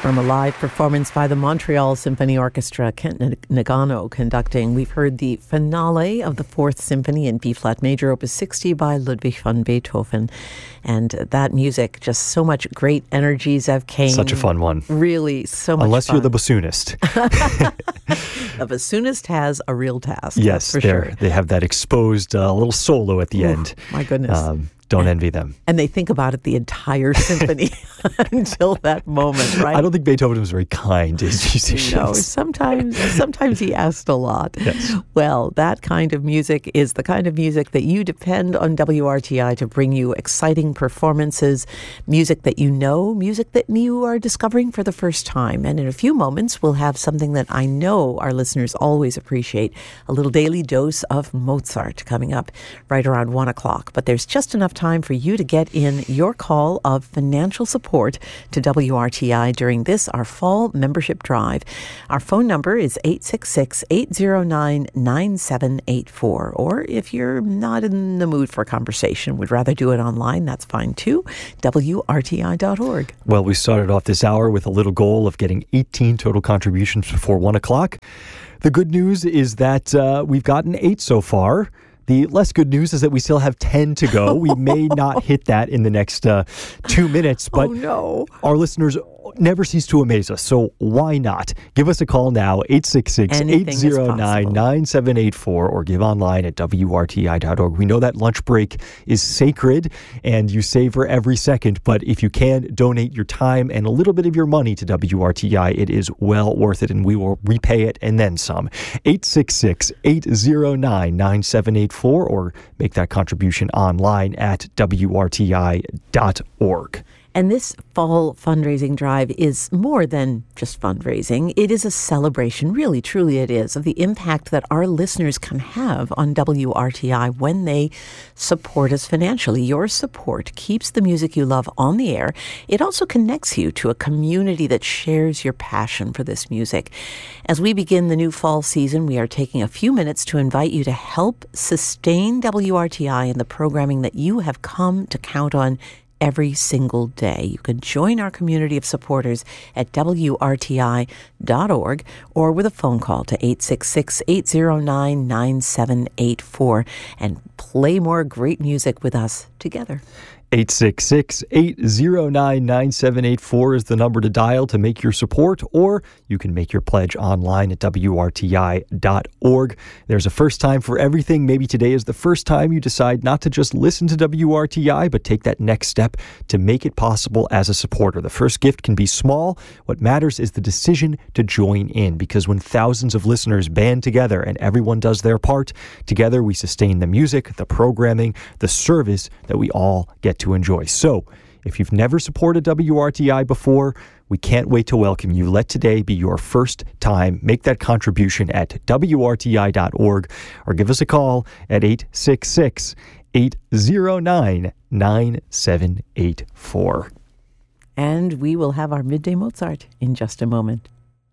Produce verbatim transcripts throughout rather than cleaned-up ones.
From a live performance by the Montreal Symphony Orchestra, Kent Nagano conducting, we've heard the finale of the Fourth Symphony in B-flat major, Opus sixty by Ludwig van Beethoven. And that music, just so much great energy, Zev Kane. Such a fun one. Really, so much Unless fun. you're the bassoonist. The bassoonist has a real task. Yes, for sure. They have that exposed uh, little solo at the Ooh, end. My goodness. Um, Don't envy them. And they think about it the entire symphony until that moment, right? I don't think Beethoven was very kind to his musicians. No, sometimes, sometimes he asked a lot. Yes. Well, that kind of music is the kind of music that you depend on W R T I to bring you exciting performances, music that you know, music that you are discovering for the first time. And in a few moments, we'll have something that I know our listeners always appreciate, a little daily dose of Mozart coming up right around one o'clock. But there's just enough time for you to get in your call of financial support to W R T I during this, our fall membership drive. Our phone number is eight six six, eight zero nine, nine seven eight four. Or if you're not in the mood for a conversation, would rather do it online, that's fine too, W R T I dot org. Well, we started off this hour with a little goal of getting eighteen total contributions before one o'clock. The good news is that uh, we've gotten eight so far. The less good news is that we still have ten to go. We may not hit that in the next uh, two minutes, but oh, no. Our listeners never cease to amaze us, so why not? Give us a call now, eight six six, eight zero nine, nine seven eight four, or give online at W R T I dot org. We know that lunch break is sacred, and you savor every second, but if you can, donate your time and a little bit of your money to W R T I. It is well worth it, and we will repay it and then some. eight six six, eight zero nine, nine seven eight four, or make that contribution online at W R T I dot org. And this fall fundraising drive is more than just fundraising. It is a celebration, really, truly it is, of the impact that our listeners can have on W R T I when they support us financially. Your support keeps the music you love on the air. It also connects you to a community that shares your passion for this music. As we begin the new fall season, we are taking a few minutes to invite you to help sustain W R T I and the programming that you have come to count on every single day. You can join our community of supporters at W R T I dot org or with a phone call to eight six six, eight zero nine, nine seven eight four and play more great music with us together. eight six six, eight zero nine, nine seven eight four is the number to dial to make your support, or you can make your pledge online at W R T I dot org. There's a first time for everything. Maybe today is the first time you decide not to just listen to W R T I, but take that next step to make it possible as a supporter. The first gift can be small. What matters is the decision to join in, because when thousands of listeners band together and everyone does their part, together we sustain the music, the programming, the service that we all get to enjoy. So, if you've never supported W R T I before, we can't wait to welcome you. Let today be your first time. Make that contribution at W R T I dot org or give us a call at eight six six, eight zero nine, nine seven eight four. And we will have our Midday Mozart in just a moment.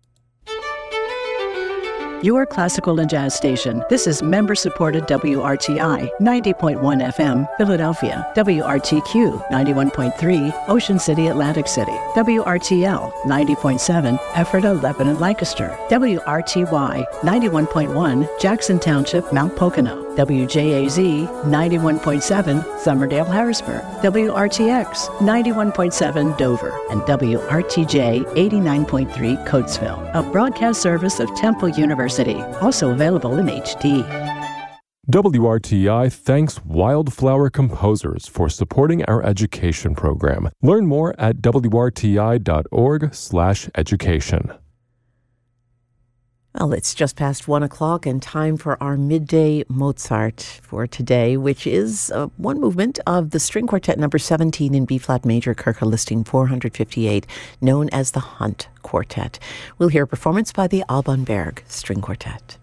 Your classical and jazz station. This is member-supported W R T I, ninety point one F M, Philadelphia. W R T Q, ninety-one point three, Ocean City, Atlantic City. W R T L, ninety point seven, Ephrata, Lebanon, Lancaster. W R T Y, ninety-one point one, Jackson Township, Mount Pocono. W J A Z, ninety-one point seven, Somerdale, Harrisburg. W R T X, ninety-one point seven, Dover. And W R T J, eighty-nine point three, Coatesville. A broadcast service of Temple University. Also available in H D. W R T I thanks Wildflower Composers for supporting our education program. Learn more at W R T I dot org slash education. Well, it's just past one o'clock and time for our Midday Mozart for today, which is uh, one movement of the string quartet number seventeen in B-flat major, Kircher listing four hundred fifty-eight, known as the Hunt Quartet. We'll hear a performance by the Alban Berg String Quartet.